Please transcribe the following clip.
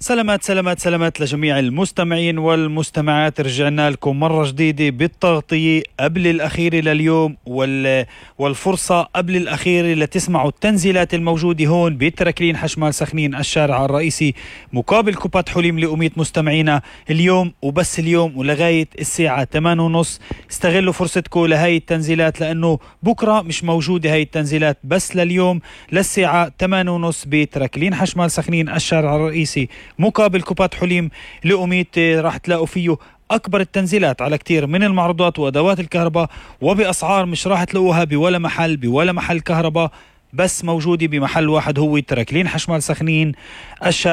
سلامات لجميع المستمعين والمستمعات. رجعنا لكم مرة جديدة بالتغطية قبل الأخيرة لليوم والفرصة قبل الأخيرة لتسمعوا التنزيلات الموجودة هون بتركلين حشمال سخنين الشارع الرئيسي مقابل كوبات حليم لأمية مستمعينا اليوم وبس اليوم ولغاية الساعة 8:30. استغلوا فرصتكم لهاي التنزيلات لأنه بكرة مش موجودة هاي التنزيلات، بس لليوم للساعة 8:30 بتركلين حشمال سخنين الشارع الرئيسي مقابل كوبات حليم لأميت. راح تلاقوا فيه أكبر التنزيلات على كتير من المعروضات وأدوات الكهرباء وبأسعار مش راح تلاقوها بولا محل كهرباء، بس موجودة بمحل واحد هو تركلين حشمال سخنين الشارع